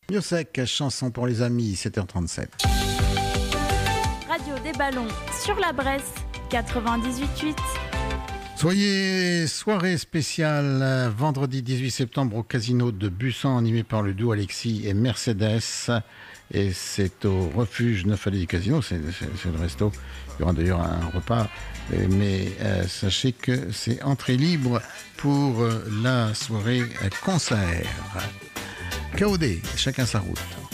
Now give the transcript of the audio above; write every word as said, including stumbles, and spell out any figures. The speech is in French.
Miossec, chanson pour les amis, sept heures trente-sept. Radio des Ballons sur la Bresse, quatre-vingt-dix-huit virgule huit. Soyez soirée spéciale euh, vendredi dix-huit septembre au casino de Bussan, animé par le duo Alexis et Mercedes. Et c'est au refuge neuf allées du casino, c'est, c'est, c'est le resto. Il y aura d'ailleurs un repas. Mais euh, sachez que c'est entrée libre pour euh, la soirée euh, concert. K O D, chacun sa route.